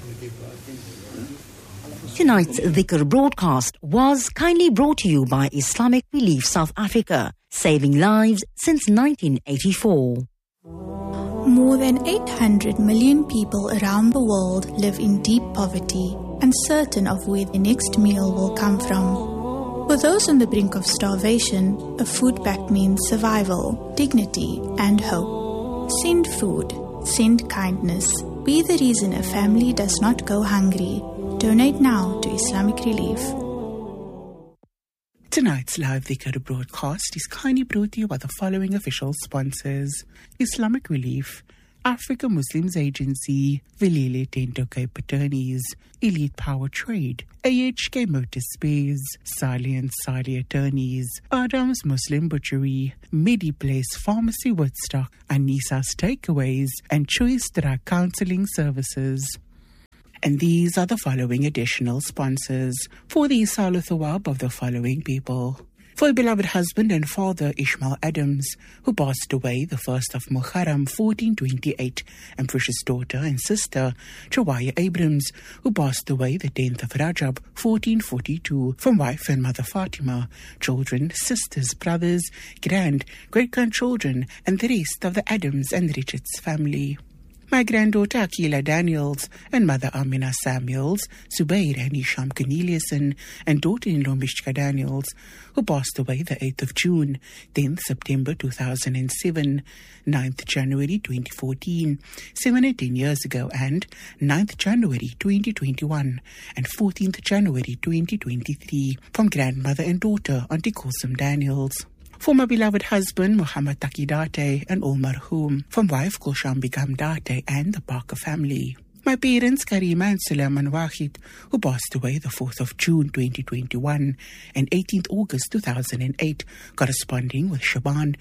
Tonight's Dhikr broadcast was kindly brought to you by Islamic Relief South Africa, saving lives since 1984. More than 800 million people around the world live in deep poverty, uncertain of where the next meal will come from. For those on the brink of starvation, a food pact means survival, dignity, and hope. Send food, send kindness. Be the reason a family does not go hungry. Donate now to Islamic Relief. Tonight's live Dhikr broadcast is kindly brought to you by the following official sponsors: Islamic Relief, Africa Muslims Agency, Velile Tento Cape Attorneys, Elite Power Trade, AHK Motor Spares, Sali and Sali Attorneys, Adams Muslim Butchery, MediPlace Pharmacy Woodstock, Anisa's Takeaways, and Choice Drug Counseling Services. And these are the following additional sponsors for the Isal Thawab of the following people. For a beloved husband and father, Ishmael Adams, who passed away the 1st of Muharram 1428, and precious daughter and sister, Chawaya Abrams, who passed away the 10th of Rajab 1442, from wife and mother Fatima, children, sisters, brothers, great-grandchildren, and the rest of the Adams and Richards family. My granddaughter Akila Daniels and mother Amina Samuels, Zubair and Isham Corneliuson, and daughter-in-law Mishka Daniels, who passed away the 8th of June, 10th September 2007, 9th January 2014, 7 and 10 years ago, and 9th January 2021, and 14th January 2023, from grandmother and daughter Auntie Kulsum Daniels. For my beloved husband, Muhammad Taki Date, and all marhum, from wife Kulsham Begum Date and the Parker family. My parents, Karima and Sulaiman Wahid, who passed away the 4th of June 2021 and 18th August 2008, corresponding with Shaban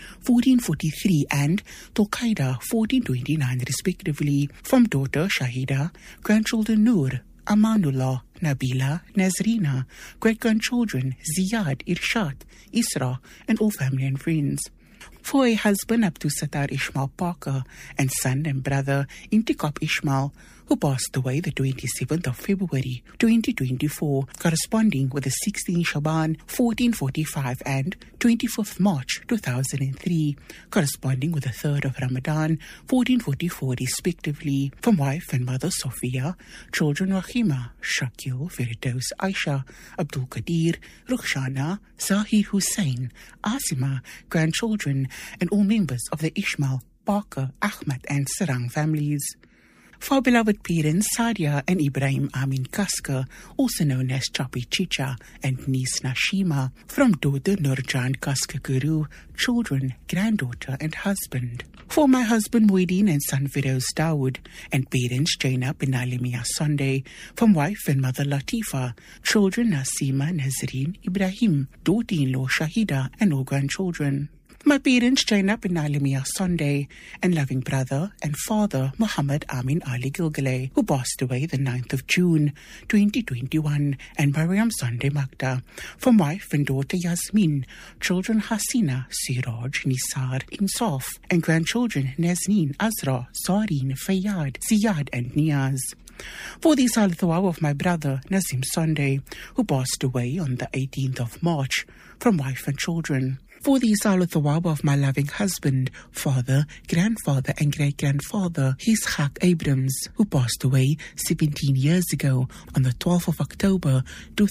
1443 and Tulqaida 1429 respectively, from daughter Shahida, grandchildren Noor, Amanullah, Nabila, Nazrina, great-grandchildren Ziyad, Irshad, Isra, and all family and friends. For a husband, Abdul Sattar Ishmael Parker, and son and brother Intikab Ishmael, who passed away the 27th of February 2024, corresponding with the 16th Shaban 1445 and 25th March 2003, corresponding with the 3rd of Ramadan 1444 respectively, from wife and mother Sophia, children Rahima, Shakil, Firdaus, Aisha, Abdul Qadir, Rukhshana, Zahir Hussain, Asima, grandchildren, and all members of the Ishmael, Parker, Ahmad, and Sarang families. For our beloved parents, Sadia and Ibrahim Amin Kaska, also known as Chapi Chicha, and niece Nashima, from daughter Nurjan Kaska Guru, children, granddaughter, and husband. For my husband Muideen and son Firoz Dawood, and parents Jaina bin Alimia Sunday, from wife and mother Latifa, children Nasima, Nazreen, Ibrahim, daughter-in-law Shahida, and all grandchildren. My parents, Jaina bin Alimia Sunday, and loving brother and father, Muhammad Amin Ali Gilgale, who passed away the 9th of June, 2021, and Mariam Sunday Magda, from wife and daughter Yasmin, children Hasina, Siraj, Nisar, Insaf, and grandchildren Nazneen, Azra, Sareen, Fayyad, Ziyad, and Niaz. For the Isal Thawab of my brother, Nazim Sunday, who passed away on the 18th of March, from wife and children. For the Isal Thawab of my loving husband, father, grandfather, and great-grandfather, Ishaq Abrams, who passed away 17 years ago on the 12th of October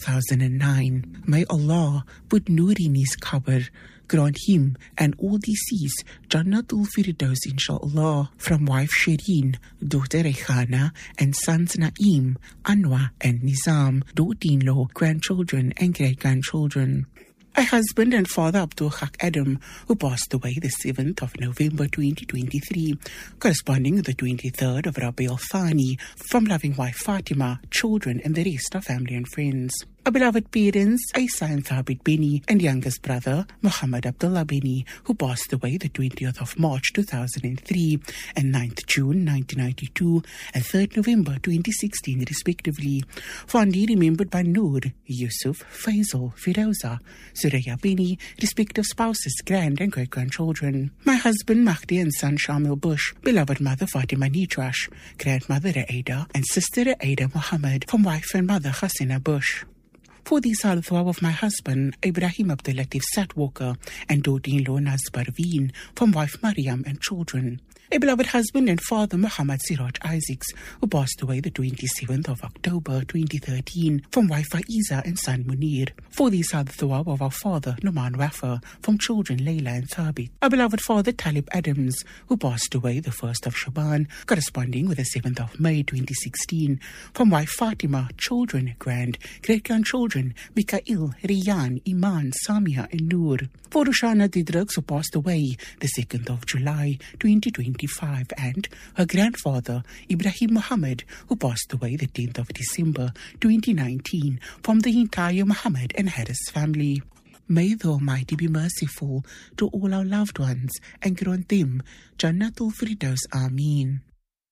2009. May Allah put Noor in his qabr, grant him and all deceased Jannatul Firdaus inshallah, from wife Shireen, daughter Rehana, and sons Naeem, Anwa, and Nizam, daughter-in-law, grandchildren, and great-grandchildren. A husband and father, Abdul Haq Adam, who passed away the 7th of November 2023, corresponding with the 23rd of Rabi al-Thani, from loving wife Fatima, children, and the rest of family and friends. Our beloved parents, Isa and Thabit Bini, and youngest brother, Muhammad Abdullah Bini, who passed away the 20th of March 2003 and 9th June 1992 and 3rd November 2016 respectively. Fondly remembered by Noor, Yusuf, Faisal, Firauza, Suraya Bini, respective spouses, grand and great-grandchildren. My husband Mahdi and son Shamil Bush, beloved mother Fatima Nitrash, grandmother Aida and sister Aida Muhammad, from wife and mother Hasina Bush. For the Salthwa of my husband, Ibrahim Abdul Latif Satwalker, and daughter-in-law Naz Parveen, from wife Mariam and children. A beloved husband and father, Muhammad Siraj Isaacs, who passed away the 27th of October 2013, from wife Faiza and son Munir. For the Salthwa of our father, Numan Wafa, from children Layla and Thabit. Our beloved father, Talib Adams, who passed away the 1st of Shaban, corresponding with the 7th of May 2016, from wife Fatima, children, grand, great-grandchildren, Mikail, Riyan, Iman, Samia and Noor. For Rushana Didrugs, who passed away the 2nd of July 2025, and her grandfather, Ibrahim Muhammad, who passed away the 10th of December 2019, from the entire Muhammad and Harris family. May the Almighty be merciful to all our loved ones and grant them Jannatul Firdaus. Ameen.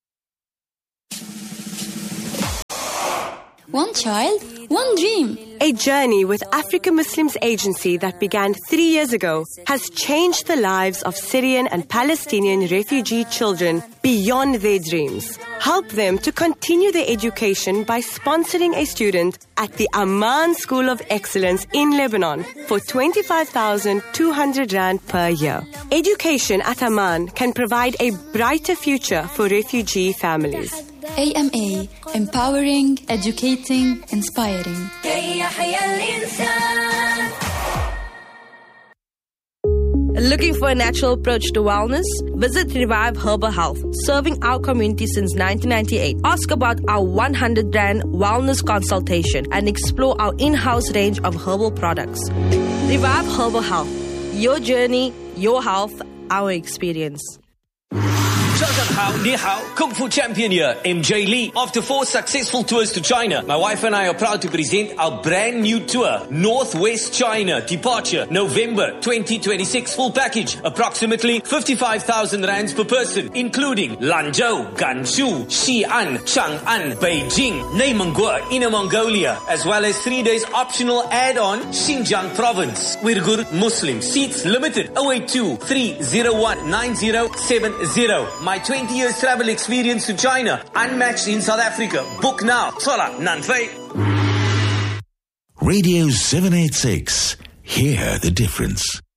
One child, one dream. A journey with Africa Muslims Agency that began 3 years ago has changed the lives of Syrian and Palestinian refugee children beyond their dreams. Help them to continue their education by sponsoring a student at the Amman School of Excellence in Lebanon for 25,200 Rand per year. Education at Amman can provide a brighter future for refugee families. AMA, empowering, educating, inspiring. Looking for a natural approach to wellness? Visit Revive Herbal Health, serving our community since 1998. Ask about our 100 Rand wellness consultation and explore our in-house range of herbal products. Revive Herbal Health, your journey, your health, our experience. 早上好，你好 Kung Fu Champion here, MJ Lee. After 4 successful tours to China, my wife and I are proud to present our brand new tour, Northwest China, departure November 2026, full package, approximately 55,000 rands per person, including Lanzhou, Gansu, Xi'an, Chang'an, Beijing, Neymangua, Inner Mongolia, as well as 3 days optional add-on, Xinjiang Province. Uyghur Muslim, seats limited, 082-301-9070. My 20 years travel experience to China, unmatched in South Africa. Book now. Sola Nanfei. Radio 786. Hear the difference.